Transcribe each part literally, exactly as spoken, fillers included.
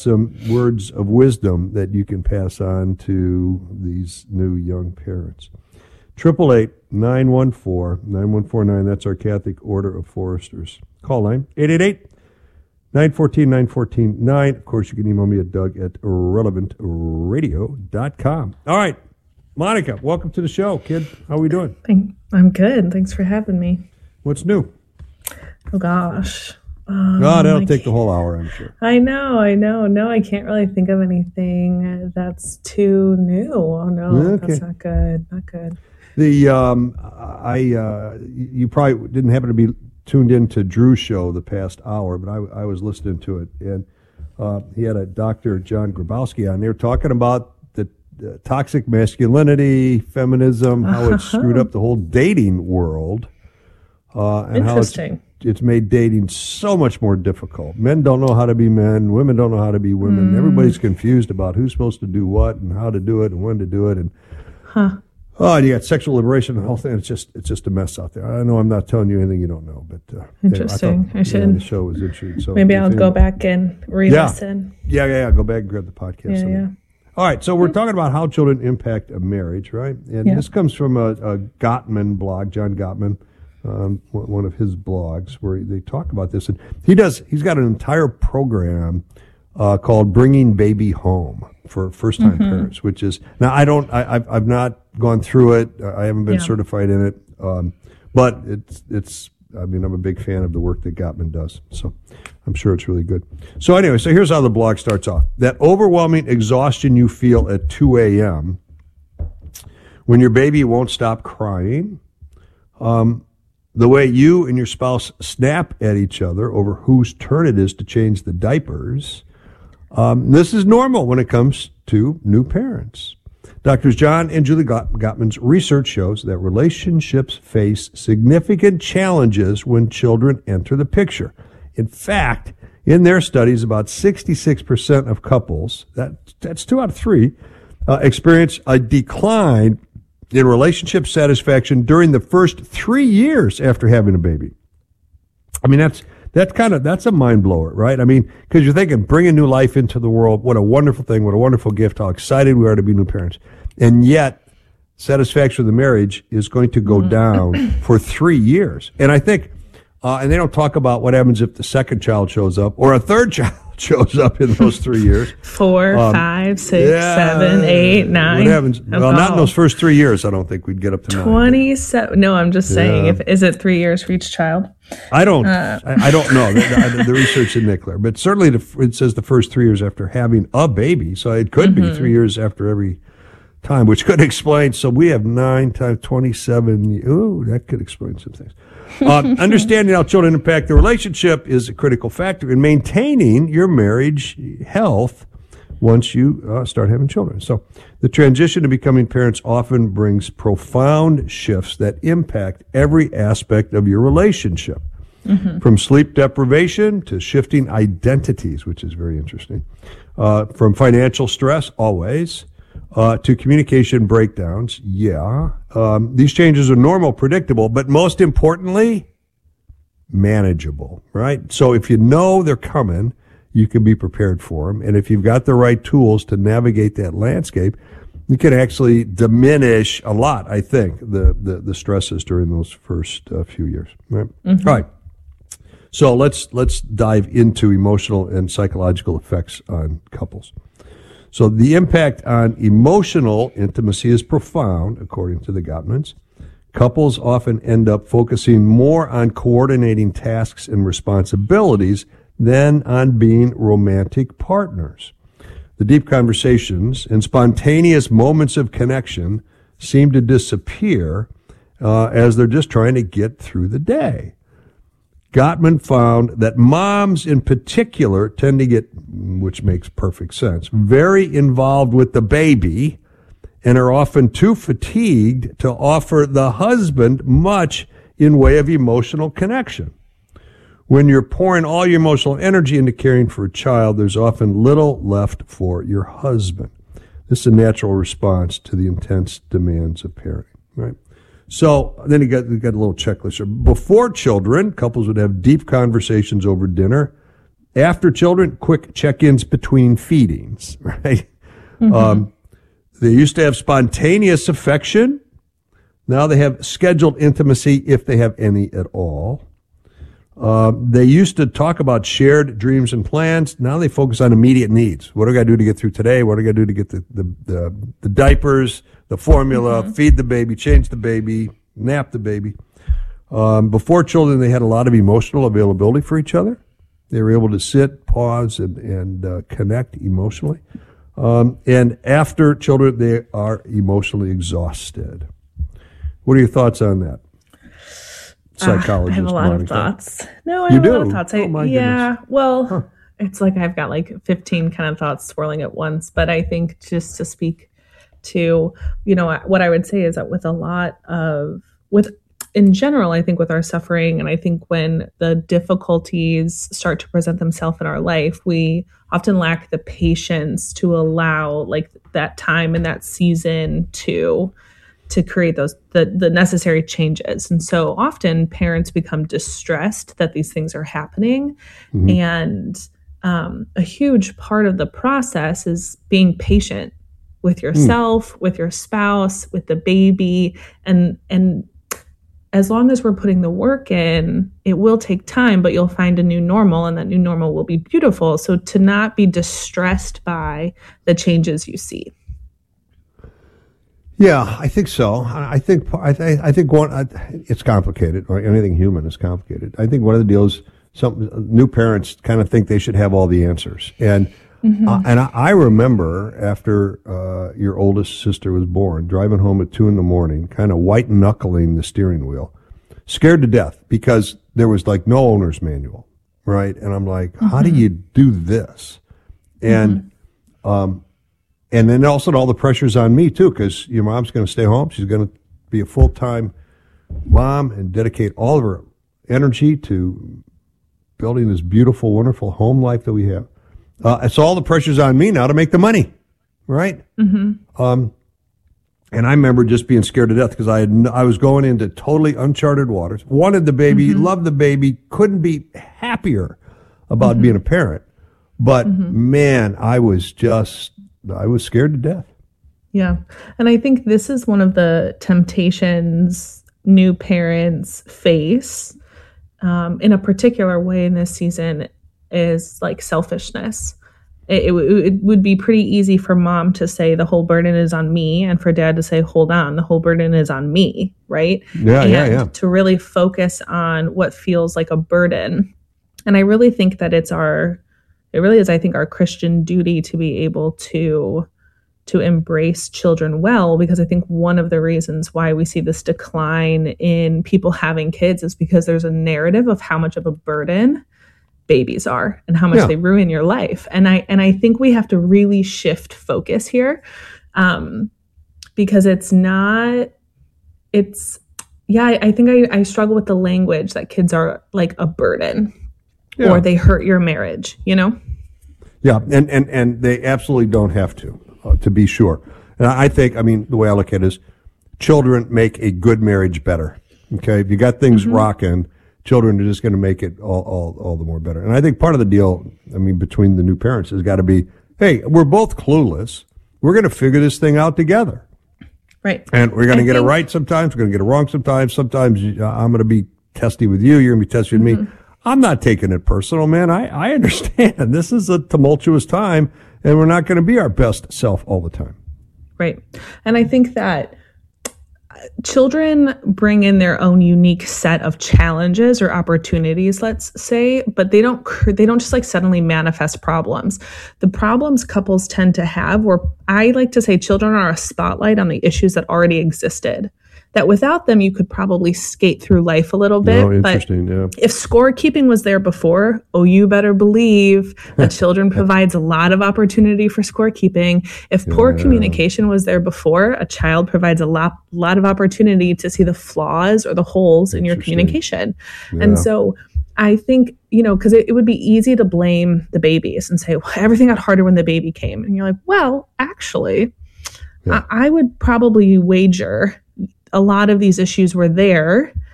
some words of wisdom that you can pass on to these new young parents. Triple eight nine one four nine one four nine. That's our Catholic Order of Foresters call line. Eight eight eight nine one four nine one four nine. Of course, you can email me at Doug at relevant radio dot com. All right, Monica, welcome to the show, kid. How are we doing? I'm good. Thanks for having me. What's new? Oh gosh. Um, no, that'll take the whole hour, I'm sure. I know, I know. No, I can't really think of anything that's too new. Oh, no, okay. That's not good. Not good. The um, I uh, you probably didn't happen to be tuned into Drew's show the past hour, but I, I was listening to it, and uh, he had a Doctor John Grabowski on. They were talking about the, the toxic masculinity, feminism, how it's screwed up the whole dating world, uh, and how it's it's made dating so much more difficult. Men don't know how to be men. Women don't know how to be women. Mm. Everybody's confused about who's supposed to do what and how to do it and when to do it. And huh. oh, and you got sexual liberation and the whole thing. It's just it's just a mess out there. I know I'm not telling you anything you don't know, but uh, interesting. Anyway, I, thought, I should. Yeah, the show was interesting. So maybe I'll go back and re-listen. Yeah. yeah, yeah, yeah. Go back and grab the podcast. Yeah, yeah. All right, so we're talking about how children impact a marriage, right? And yeah. this comes from a, a Gottman blog, John Gottman. Um, one of his blogs where they talk about this, and he does. He's got an entire program uh, called "Bringing Baby Home" for first-time mm-hmm. parents. Which is now I don't. I, I've I've not gone through it. I haven't been yeah. certified in it, um, but it's it's. I mean, I'm a big fan of the work that Gottman does, so I'm sure it's really good. So anyway, so here's how the blog starts off: that overwhelming exhaustion you feel at two a.m. when your baby won't stop crying. Um, The way you and your spouse snap at each other over whose turn it is to change the diapers, um, this is normal when it comes to new parents. Doctors John and Julie Gottman's research shows that relationships face significant challenges when children enter the picture. In fact, in their studies, about sixty-six percent of couples, that, that's two out of three, uh, experience a decline in relationship satisfaction during the first three years after having a baby. I mean, that's that's kind of that's a mind blower, right? I mean, because you're thinking, bringing new life into the world, what a wonderful thing, what a wonderful gift, how excited we are to be new parents, and yet satisfaction of the marriage is going to go down for three years. And I think, uh, and they don't talk about what happens if the second child shows up or a third child shows up in those three years. Four, um, five, six, yeah, seven, eight, nine. What happens? Well, oh. not in those first three years. I don't think we'd get up to twenty-seven. No, I'm just saying. Yeah. If is it three years for each child? I don't. Uh, I, I don't know. The, the, the research isn't that clear, but certainly the, it says the first three years after having a baby. So it could mm-hmm. be three years after every time, which could explain. So we have nine times twenty-seven. Ooh, that could explain some things. Uh, understanding how children impact the relationship is a critical factor in maintaining your marriage health once you uh, start having children. So the transition to becoming parents often brings profound shifts that impact every aspect of your relationship, mm-hmm. from sleep deprivation to shifting identities, which is very interesting, uh, from financial stress, always, Uh, to communication breakdowns, yeah. Um, these changes are normal, predictable, but most importantly, manageable, right? So if you know they're coming, you can be prepared for them. And if you've got the right tools to navigate that landscape, you can actually diminish a lot, I think, the, the, the stresses during those first uh, few years, right? Mm-hmm. All right. So let's let's dive into emotional and psychological effects on couples. So the impact on emotional intimacy is profound, according to the Gottmans. Couples often end up focusing more on coordinating tasks and responsibilities than on being romantic partners. The deep conversations and spontaneous moments of connection seem to disappear uh, as they're just trying to get through the day. Gottman found that moms in particular tend to get, which makes perfect sense, very involved with the baby and are often too fatigued to offer the husband much in way of emotional connection. When you're pouring all your emotional energy into caring for a child, there's often little left for your husband. This is a natural response to the intense demands of parenting, right? So then you got, you got a little checklist here. Before children, couples would have deep conversations over dinner. After children, quick check-ins between feedings, right? Mm-hmm. Um, they used to have spontaneous affection. Now they have scheduled intimacy, if they have any at all. Uh, they used to talk about shared dreams and plans. Now they focus on immediate needs. What do I got to do to get through today? What do I got to do to get the, the, the, the diapers, the formula, mm-hmm. feed the baby, change the baby, nap the baby. Um, before children, they had a lot of emotional availability for each other. They were able to sit, pause, and, and uh, connect emotionally. Um, and after children, they are emotionally exhausted. What are your thoughts on that? Psychologist. Uh, I have a lot Monica. of thoughts. No, I you have do? a lot of thoughts. I, oh, my yeah, goodness. well, huh. It's like I've got like fifteen kind of thoughts swirling at once. But I think just to speak to, you know, what I would say is that with a lot of, with in general, I think with our suffering, and I think when the difficulties start to present themselves in our life, we often lack the patience to allow like that time and that season to to create those the, the necessary changes. And so often parents become distressed that these things are happening. Mm-hmm. And um, a huge part of the process is being patient with yourself, mm. with your spouse, with the baby. And and as long as we're putting the work in, it will take time, but you'll find a new normal, and that new normal will be beautiful. So to not be distressed by the changes you see. Yeah, I think so. I think I, th- I think one it's complicated. Right? Anything human is complicated. I think one of the deals, some new parents kind of think they should have all the answers, and mm-hmm. uh, and I, I remember after uh, your oldest sister was born, driving home at two in the morning, kind of white knuckling the steering wheel, scared to death because there was like no owner's manual, right? And I'm like, mm-hmm. how do you do this? And mm-hmm. um. And then also all the pressure's on me, too, because your mom's going to stay home. She's going to be a full-time mom and dedicate all of her energy to building this beautiful, wonderful home life that we have. Uh, so all the pressure's on me now to make the money, right? Mm-hmm. Um, and I remember just being scared to death because I had I was going into totally uncharted waters, wanted the baby, mm-hmm. loved the baby, couldn't be happier about mm-hmm. being a parent. But, mm-hmm. man, I was just... I was scared to death. Yeah. And I think this is one of the temptations new parents face um, in a particular way in this season is like selfishness. It, it, it would be pretty easy for mom to say the whole burden is on me, and for dad to say, hold on, the whole burden is on me, right? Yeah, and yeah, yeah. to really focus on what feels like a burden. And I really think that it's our It really is, I think, our Christian duty to be able to to embrace children well, because I think one of the reasons why we see this decline in people having kids is because there's a narrative of how much of a burden babies are and how much yeah. they ruin your life. And I and I think we have to really shift focus here, um, because it's not, it's, yeah, I, I think I, I struggle with the language that kids are like a burden. Yeah. Or they hurt your marriage, you know? Yeah, and, and, and they absolutely don't have to, uh, to be sure. And I think, I mean, the way I look at it is children make a good marriage better, okay? If you got things mm-hmm. rocking, children are just going to make it all, all, all the more better. And I think part of the deal, I mean, between the new parents has got to be, hey, we're both clueless. We're going to figure this thing out together. Right. And we're going to get think... it right sometimes. We're going to get it wrong sometimes. Sometimes I'm going to be testy with you. You're going to be testy with mm-hmm. me. I'm not taking it personal, man. I, I understand. This is a tumultuous time, and we're not going to be our best self all the time. Right. And I think that children bring in their own unique set of challenges or opportunities, let's say, but they don't they don't just like suddenly manifest problems. The problems couples tend to have, where I like to say children are a spotlight on the issues that already existed, that without them, you could probably skate through life a little bit. Oh, interesting, but yeah. If scorekeeping was there before, oh, you better believe that children provides a lot of opportunity for scorekeeping. If poor yeah. communication was there before, a child provides a lot, lot of opportunity to see the flaws or the holes in your communication. Yeah. And so I think, you know, because it, it would be easy to blame the babies and say, well, everything got harder when the baby came. And you're like, well, actually, yeah. I, I would probably wager a lot of these issues were there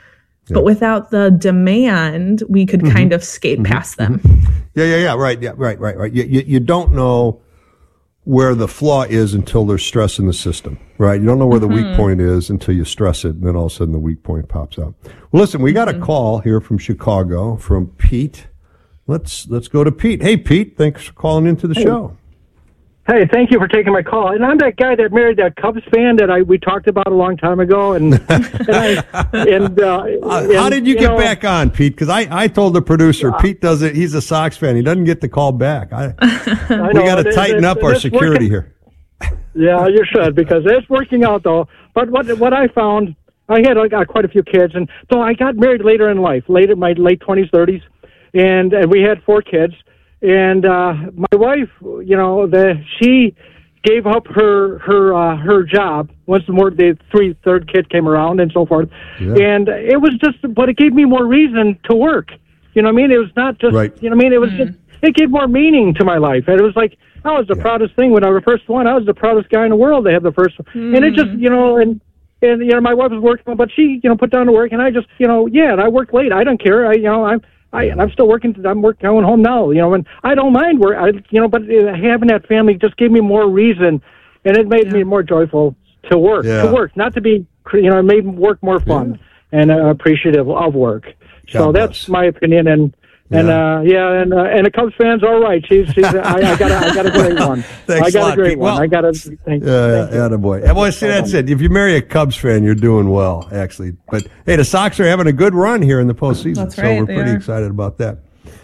Yeah. But without the demand, we could mm-hmm. kind of skate mm-hmm. past them. Mm-hmm. Yeah, yeah, yeah. Right. Yeah, right, right, right. You, you, you don't know where the flaw is until there's stress in the system, right? You don't know where the mm-hmm. weak point is until you stress it, and then all of a sudden the weak point pops out. Well, listen, we got mm-hmm. a call here from Chicago from Pete. Let's let's go to Pete. Hey, Pete, thanks for calling into the hey. show. Hey, thank you for taking my call. And I'm that guy that married that Cubs fan that I we talked about a long time ago. And and, I, and, uh, uh, and how did you, you get know, back on, Pete? Because I, I told the producer uh, Pete does it. He's a Sox fan. He doesn't get the call back. I, I we got to tighten it, up our security working, here. Yeah, you should, because it's working out though. But what what I found, I had I got quite a few kids, and so I got married later in life, later my late twenties, thirties, and and we had four kids. And uh, my wife, you know, the she gave up her her uh, her job once the more the three third kid came around and so forth. Yeah. And it was just, but it gave me more reason to work. You know what I mean? It was not just, right. you know what I mean? It was mm. just, it gave more meaning to my life. And it was like, I was the yeah. proudest thing when I was the first one. I was the proudest guy in the world to have the first one. Mm. And it just, you know, and and you know, my wife was working, but she, you know, put down to work, and I just, you know, yeah, and I worked late. I don't care. I, you know, I'm. I, I'm still working. I'm working, going home now, you know, and I don't mind work. I, you know, but having that family just gave me more reason, and it made yeah. me more joyful to work, yeah. to work, not to be, you know, it made work more fun yeah. and uh, appreciative of work. God so bless. That's my opinion, and and yeah, uh, yeah and uh, and the Cubs fans are right. She's, she's I, I got a, I got a great one. Thanks I got a, lot, a great Pete. one. Well, I got a thank, uh, thank you. Attaboy. Yeah, well, see, that's it. If you marry a Cubs fan, you're doing well, actually. But hey, the Sox are having a good run here in the postseason, that's so right, we're pretty are. excited about that.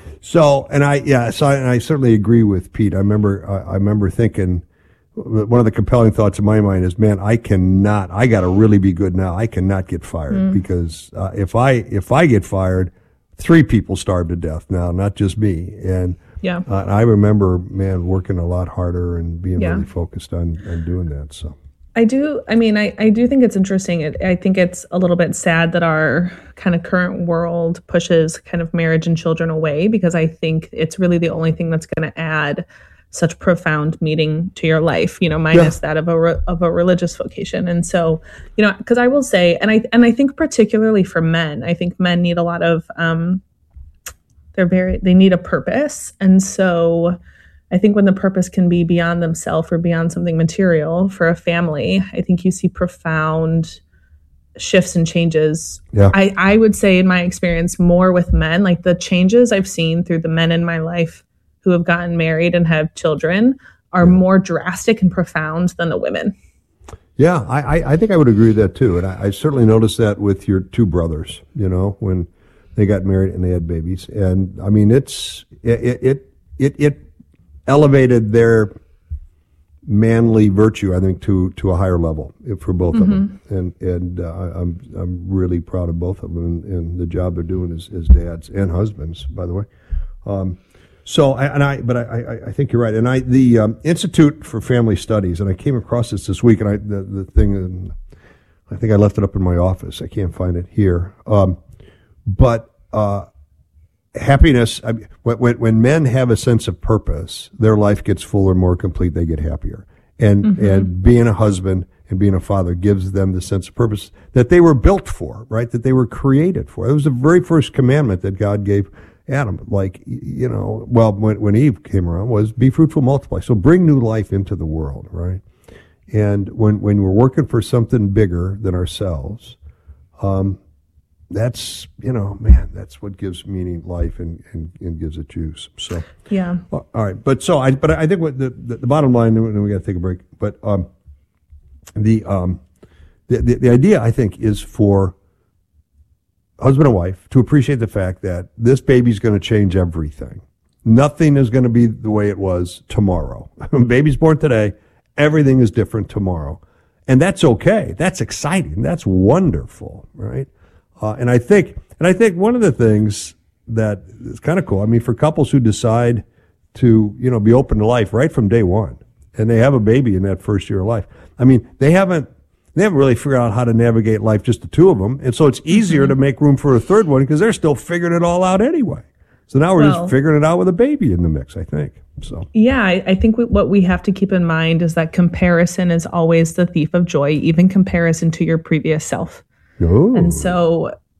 So, and I, yeah, so I, and I certainly agree with Pete. I remember, I, I remember thinking, one of the compelling thoughts in my mind is, man, I cannot, I got to really be good now. I cannot get fired mm. because uh, if I, if I get fired, three people starve to death now, not just me. And yeah, uh, I remember, man, working a lot harder and being yeah. really focused on, on doing that. So. I do. I mean, I, I do think it's interesting. It, I think it's a little bit sad that our kind of current world pushes kind of marriage and children away, because I think it's really the only thing that's going to add such profound meaning to your life, you know, minus yeah. that of a re, of a religious vocation. And so, you know, because I will say, and I and I think particularly for men, I think men need a lot of, um, they're very, they need a purpose. And so I think when the purpose can be beyond themselves or beyond something material for a family, I think you see profound shifts and changes. Yeah. I, I would say in my experience more with men, like the changes I've seen through the men in my life who have gotten married and have children are more drastic and profound than the women. Yeah, I, I think I would agree with that too. And I, I certainly noticed that with your two brothers, you know, when they got married and they had babies. And I mean, it's, it, it, it, it elevated their manly virtue, I think, to, to a higher level for both mm-hmm. of them. And, and uh, I'm, I'm really proud of both of them and, and the job they're doing as, as dads and husbands, by the way. Um, So, and I, but I, I think you're right. And I, the um, Institute for Family Studies, and I came across this this week, and I, the, the thing, I think I left it up in my office. I can't find it here. Um, but uh, happiness, I mean, when, when men have a sense of purpose, their life gets fuller, more complete. They get happier. And mm-hmm. and being a husband and being a father gives them the sense of purpose that they were built for, right? That they were created for. It was the very first commandment that God gave Adam, like, you know, well, when, when Eve came around, was be fruitful, multiply. So bring new life into the world, right? And when, when we're working for something bigger than ourselves, um, that's, you know, man, that's what gives meaning, life, and, and, and gives it juice. So, yeah. All right. But so I, but I think what the, the, the bottom line, and we got to take a break, but, um, the, um, the, the, the idea, I think, is for husband and wife to appreciate the fact that this baby's going to change everything. Nothing is going to be the way it was tomorrow. Baby's born today. Everything is different tomorrow. And that's okay. That's exciting. That's wonderful, right? Uh, and I think, and I think one of the things that is kind of cool, I mean, for couples who decide to, you know, be open to life right from day one, and they have a baby in that first year of life. I mean, they haven't, They haven't really figured out how to navigate life, just the two of them. And so it's easier mm-hmm. to make room for a third one because they're still figuring it all out anyway. So now we're well, just figuring it out with a baby in the mix, I think. So yeah, I, I think we, what we have to keep in mind is that comparison is always the thief of joy, even comparison to your previous self. Oh. And so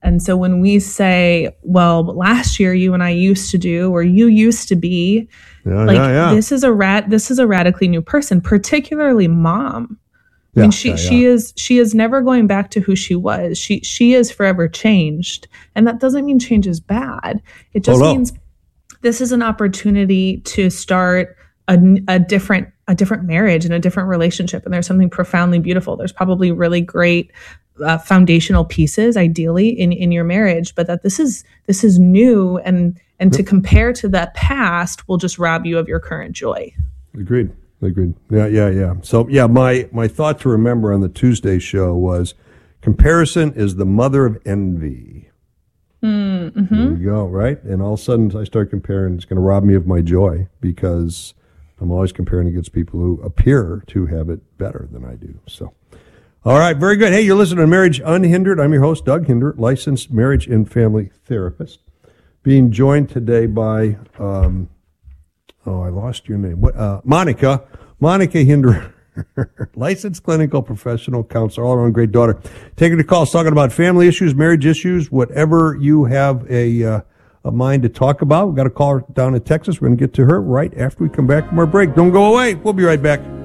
And so when we say, well, last year you and I used to do, or you used to be, yeah, like yeah, yeah. this is a rat, this is a radically new person, particularly mom. I yeah, mean, she, yeah, yeah. she is, she is never going back to who she was. She, she is forever changed. And that doesn't mean change is bad. It just oh, no. means this is an opportunity to start a, a different, a different marriage and a different relationship. And there's something profoundly beautiful. There's probably really great uh, foundational pieces, ideally, in, in your marriage, but that this is, this is new, and, and yep. to compare to that past will just rob you of your current joy. Agreed. Agreed. Yeah, yeah, yeah. So, yeah, my, my thought to remember on the Tuesday show was comparison is the mother of envy. Mm-hmm. There you go, right? And all of a sudden I start comparing. It's going to rob me of my joy because I'm always comparing against people who appear to have it better than I do. So, all right, very good. Hey, you're listening to Marriage Unhindered. I'm your host, Doug Hindert, licensed marriage and family therapist, being joined today by... Um, Oh, I lost your name. What? Uh, Monica. Monica Hinder, licensed clinical professional counselor, all around great daughter. Taking the calls, talking about family issues, marriage issues, whatever you have a uh, a mind to talk about. We've got a caller down in Texas. We're going to get to her right after we come back from our break. Don't go away. We'll be right back.